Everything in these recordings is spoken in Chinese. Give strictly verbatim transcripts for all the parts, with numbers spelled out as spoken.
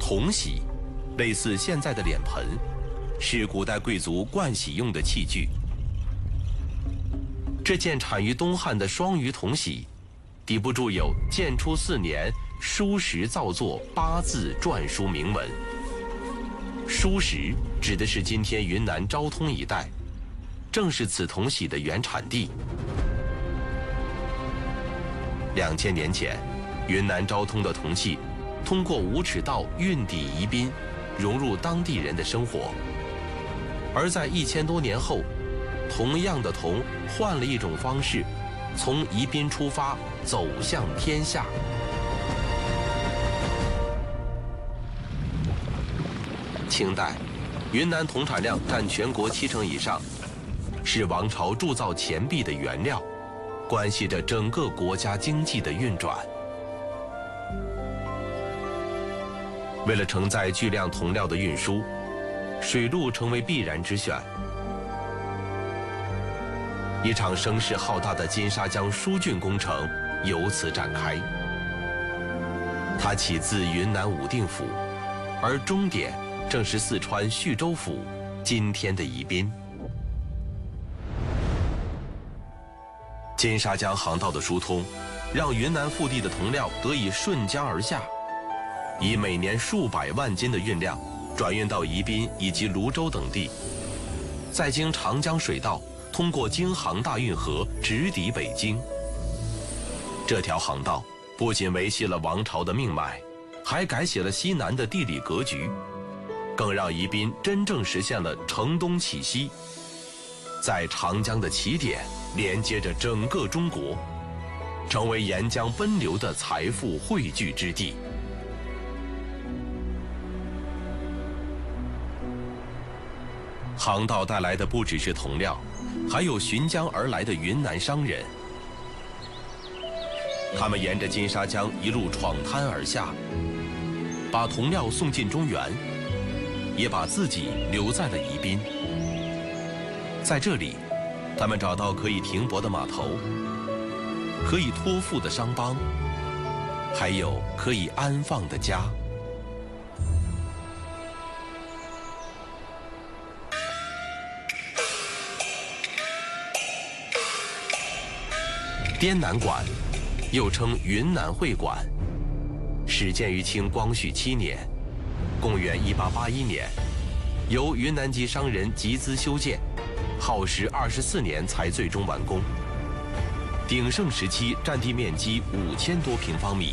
铜玺，类似现在的脸盆，是古代贵族盥洗用的器具。这件产于东汉的双鱼铜玺，底部注有建初四年书石造作八字篆书铭文。书石指的是今天云南昭通一带，正是此铜玺的原产地。两千年前，云南昭通的铜器通过五尺道运抵宜宾，融入当地人的生活。而在一千多年后，同样的铜换了一种方式，从宜宾出发，走向天下。清代，云南铜产量占全国七成以上，是王朝铸造钱币的原料，关系着整个国家经济的运转。为了承载巨量铜料的运输，水路成为必然之选。一场声势浩大的金沙江疏浚工程由此展开。它起自云南武定府，而终点正是四川叙州府，今天的宜宾。金沙江航道的疏通，让云南腹地的铜料得以顺江而下，以每年数百万斤的运量转运到宜宾以及泸州等地，再经长江水道通过京杭大运河直抵北京。这条航道不仅维系了王朝的命脉，还改写了西南的地理格局，更让宜宾真正实现了承东启西，在长江的起点连接着整个中国，成为沿江奔流的财富汇聚之地。航道带来的不只是铜料，还有循江而来的云南商人。他们沿着金沙江一路闯滩而下，把铜料送进中原，也把自己留在了宜宾。在这里，他们找到可以停泊的码头，可以托付的商帮，还有可以安放的家。滇南馆，又称云南会馆，始建于清光绪七年，公元一八八一年，由云南籍商人集资修建，耗时二十四年才最终完工。鼎盛时期占地面积五千多平方米。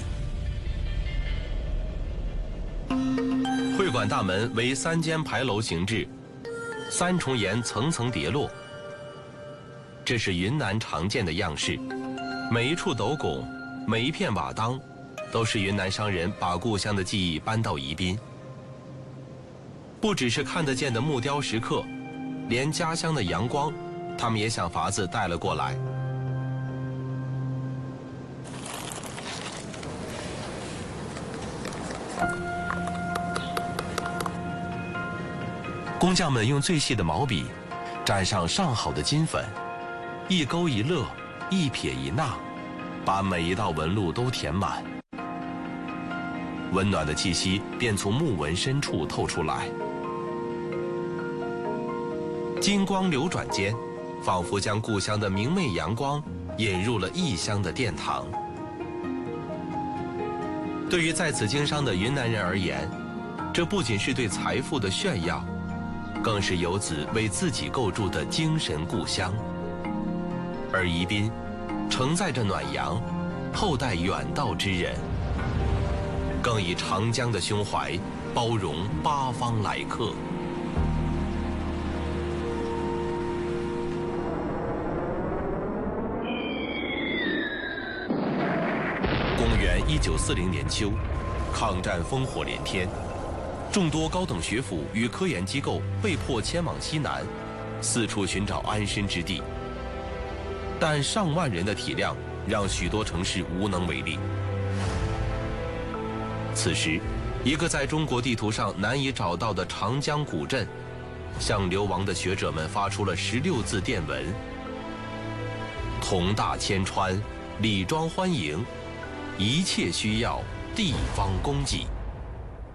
会馆大门为三间牌楼形制，三重檐层层叠落，这是云南常见的样式。每一处斗拱，每一片瓦当，都是云南商人把故乡的记忆搬到宜宾。不只是看得见的木雕石刻，连家乡的阳光，他们也想法子带了过来。工匠们用最细的毛笔，蘸上上好的金粉，一勾一勒，一撇一捺，把每一道纹路都填满，温暖的气息便从木纹深处透出来。金光流转间，仿佛将故乡的明媚阳光引入了异乡的殿堂。对于在此经商的云南人而言，这不仅是对财富的炫耀，更是游子为自己构筑的精神故乡。而宜宾承载着暖阳，厚待远道之人，更以长江的胸怀包容八方来客。公元一九四零年秋，抗战烽火连天，众多高等学府与科研机构被迫迁往西南，四处寻找安身之地。但上万人的体量让许多城市无能为力。此时，一个在中国地图上难以找到的长江古镇，向流亡的学者们发出了十六字电文：铜大千川，礼庄欢迎，一切需要地方供给。